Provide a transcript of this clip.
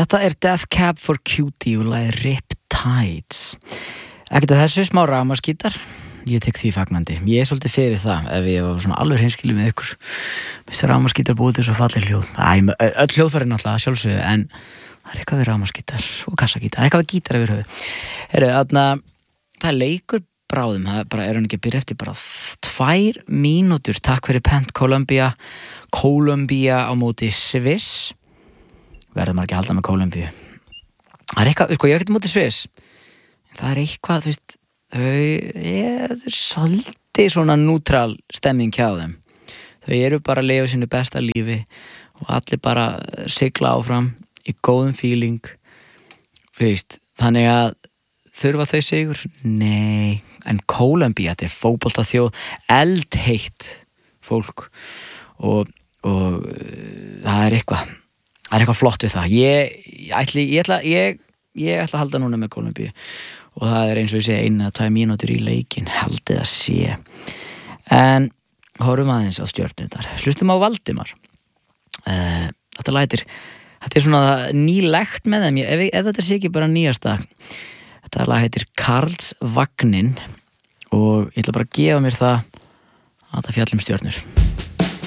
Þetta Death Cab for Cutie og lagið Riptides. Ekkert að þessu smá rafmagnsgítar. Ég tek því fagnandi. Ég svolítið fyrir það ef ég var svona alveg hreinskilið með ykkur. Þessi rafmagnsgítar búið til svo falleg hljóð. Öll hljóðfæri náttúrulega sjálfsögðu, en það eitthvað við rafmagnsgítar og kassagítar. Það eitthvað við gítar yfir höfuð. Þarna, það leikur bráðum. Það bara hann ekki að byrja eftir bara 2 mínútur. Takk fyrir Pent Columbia á móti Sviss. Verður maður ekki að halda með Kólumbíu. Það eitthvað, sko, ég ekki móti Sviss. En það eitthvað, þú veist, það svolítið svona nútral stemming hjá þeim. Þau eru bara að lifa sínu besta lífi og allir bara sigla áfram í góðum feeling. Þú veist, þannig að þurfa þau sigur? Nei, en Kólumbía, þetta fótboltaþjóð, eldheitt fólk og það eitthvað flott við það. Ég ætla að halda núna með Kólumbíu og það eins og ég segi 1 eða 2 mínútur í leikinn, haldið að sé. En horfum aðeins á stjörnurnar. Hlustum á Valdimar. Þetta er svona nýlegt með þeim, ef þetta sé ekki bara nýjasta. Þetta lag heitir Karlsvagnin og ég ætla bara að gefa mér það að þetta fjallum stjörnur.